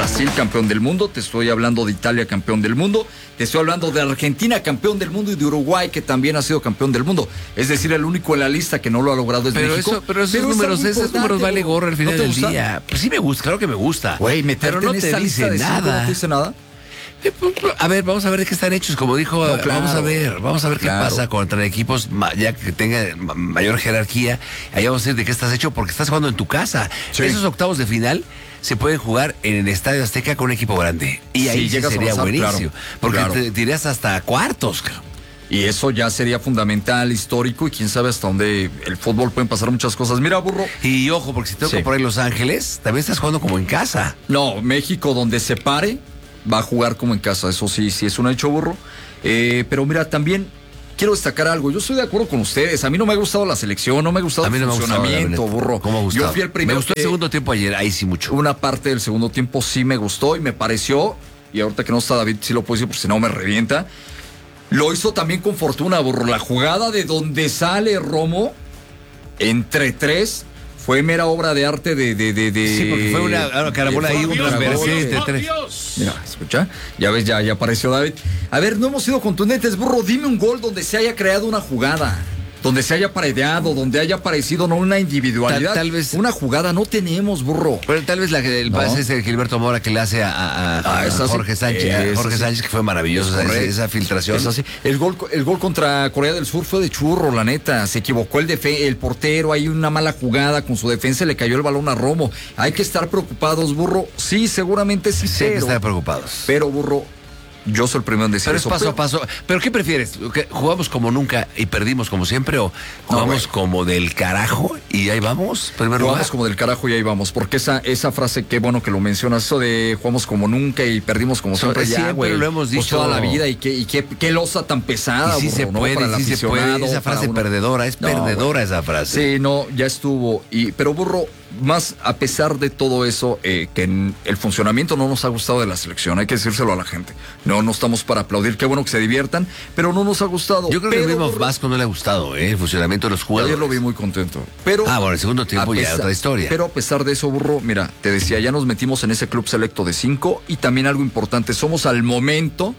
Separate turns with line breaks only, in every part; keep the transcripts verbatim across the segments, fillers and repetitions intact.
Brasil campeón del mundo, te estoy hablando de Italia campeón del mundo, te estoy hablando de Argentina campeón del mundo y de Uruguay que también ha sido campeón del mundo. Es decir, el único en la lista que no lo ha logrado es
pero
México.
Eso, pero esos pero números, esos números vale gorro al final
¿No
del
gusta?
día. Pues sí me gusta, claro que me gusta.
Güey, meterte
pero no
en
te
esta
dice
lista de
nada.
cinco no te dice nada.
A ver, vamos a ver de qué están hechos, como dijo,
No, claro,
vamos a ver, vamos a ver
claro.
qué pasa contra equipos ma- ya que tengan ma- mayor jerarquía. Ahí vamos a ver de qué estás hecho porque estás jugando en tu casa.
Sí.
Esos octavos de final se pueden jugar en el Estadio Azteca con un equipo grande. Y
Sí,
ahí sí
llegas a
sería
avanzar,
buenísimo.
claro,
porque
claro.
te, te irías hasta cuartos, cabrón.
Y eso ya sería fundamental, histórico, y quién sabe hasta dónde el fútbol pueden pasar muchas cosas. Mira, burro.
Y ojo, porque si te toca
Sí.
por ahí Los Ángeles, también estás jugando como en casa.
No, México donde se pare va a jugar como en casa, eso sí, sí es un hecho, burro. Eh, pero mira, también quiero destacar algo. Yo estoy de acuerdo con ustedes. A mí no me ha gustado la selección, no me ha gustado
A mí
el
no me ha gustado,
funcionamiento,
la verdad.
burro.
¿Cómo ha gustado?
Yo fui el primero.
Me gustó
que-
el segundo tiempo ayer, ahí sí mucho.
Una parte del segundo tiempo sí me gustó y me pareció, y ahorita que no está David, sí lo puedo decir, porque si no me revienta. Lo hizo también con fortuna, burro. La jugada de donde sale Romo entre tres fue mera obra de arte de... de, de, de
Sí, porque fue una, una carambola ahí, un
Dios,
transversal
Dios,
entre tres.
Mira, escucha, ya ves, ya, ya apareció David. A ver, no hemos sido contundentes, burro. Dime un gol donde se haya creado una jugada, donde se haya paredeado, donde haya aparecido no una individualidad.
Tal- tal vez-
una jugada no tenemos, burro.
Pero tal vez la que el
No.
pase es de Gilberto Mora que le hace a, a- a-
Ah,
a
esa sí.
Jorge Sánchez, a
Esa
Jorge
sí.
Sánchez que fue maravilloso, esa,
Correcto.
esa filtración.
Es así. El gol, el gol contra Corea del Sur fue de churro, la neta. Se equivocó el defe- el portero, hay una mala jugada con su defensa, le cayó el balón a Romo. Hay que estar preocupados, burro. Sí, seguramente sí,
Sí, hay que
pero,
estar preocupados.
pero, burro, yo soy el primero en decir
Pero es
eso.
paso
pero-
a paso. ¿Pero qué prefieres? ¿Que ¿Jugamos como nunca y perdimos como siempre o jugamos
güey.
como del carajo y ahí vamos? Primer lugar.
Jugamos como del carajo y ahí vamos, porque esa, esa frase, qué bueno que lo mencionas, eso de jugamos como nunca y perdimos como
So-
siempre, ya,
siempre
güey,
lo hemos
pues
dicho.
toda la vida y qué, y qué, qué losa tan pesada,
Y sí
burro,
se
¿no?
puede,
Para el
sí se puede.
aficionado,
Esa
para
frase
uno.
perdedora, es
No,
perdedora
güey.
esa frase.
Sí, no, ya estuvo. Y, pero, burro, más a pesar de todo eso, eh, que en el funcionamiento no nos ha gustado de la selección, hay que decírselo a la gente. No, no estamos para aplaudir, qué bueno que se diviertan, pero no nos ha gustado.
Yo creo que
Pero,
al mismo
burro,
Vasco no le ha gustado, ¿eh? El funcionamiento de los jugadores.
ayer lo vi muy contento. Pero,
Ah, bueno, el segundo tiempo
a
ya
pesar-
otra historia.
Pero a pesar de eso, burro, mira, te decía, ya nos metimos en ese club selecto de cinco y también algo importante, somos al momento,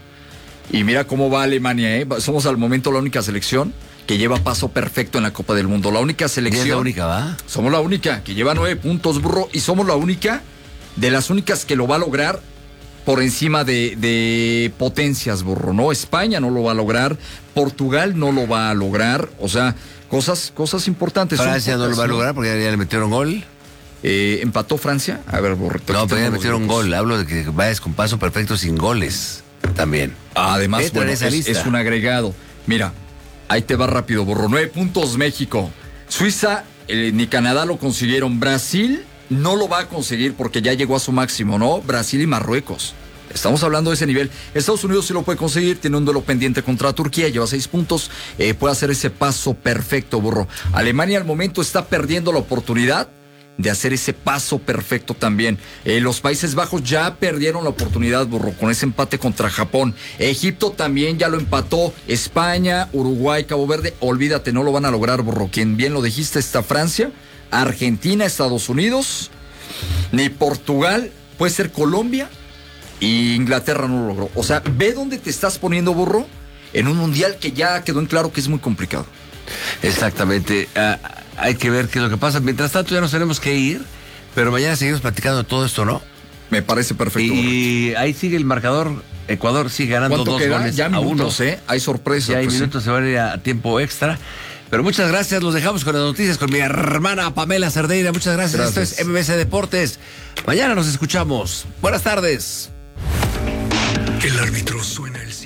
y mira cómo va Alemania, ¿eh? Somos al momento la única selección que lleva paso perfecto en la Copa del Mundo. La única
Ya
selección.
es la única, ¿va?
Somos la única que lleva nueve puntos, burro, y somos la única de las únicas que lo va a lograr por encima de, de potencias, burro, ¿no? España no lo va a lograr, Portugal no lo va a lograr, o sea, cosas, cosas importantes. Son
Francia no lo
pocas,
va a lograr porque ya, ya le metieron gol.
Eh, ¿Empató Francia? A ver, burro.
No, pero ya le
los
metieron
grupos.
gol. Hablo de que vayas con paso perfecto sin goles también.
Además,
Entra en
bueno,
esa
es,
lista.
es un agregado. Mira, ahí te va rápido, burro. Nueve puntos México. Suiza eh, ni Canadá lo consiguieron. Brasil no lo va a conseguir porque ya llegó a su máximo, ¿no? Brasil y Marruecos. Estamos hablando de ese nivel. Estados Unidos sí lo puede conseguir, tiene un duelo pendiente contra Turquía, lleva seis puntos, eh, puede hacer ese paso perfecto, burro. Alemania al momento está perdiendo la oportunidad de hacer ese paso perfecto también. Eh, los Países Bajos ya perdieron la oportunidad, burro, con ese empate contra Japón. Egipto también ya lo empató. España, Uruguay, Cabo Verde, olvídate, no lo van a lograr, burro. Quien bien lo dijiste está Francia, Argentina, Estados Unidos, ni Portugal, puede ser Colombia, y Inglaterra no lo logró. O sea, ve dónde te estás poniendo, burro, en un mundial que ya quedó en claro que es muy complicado.
Exactamente. Ah, hay que ver qué es lo que pasa. Mientras tanto ya nos tenemos que ir, pero mañana seguimos platicando de todo esto, ¿no?
Me parece perfecto.
Y ahí sigue el marcador. Ecuador sigue ganando
¿Cuánto
dos
queda?
goles
Ya
a uno.
minutos, ¿eh? Hay sorpresa.
Ya hay
pues, sí.
minutos, se van a ir a tiempo extra. Pero muchas gracias, los dejamos con las noticias con mi hermana Pamela Cerdeira. Muchas gracias.
Gracias.
Esto es M B C Deportes. Mañana nos escuchamos. Buenas tardes.
El árbitro suena el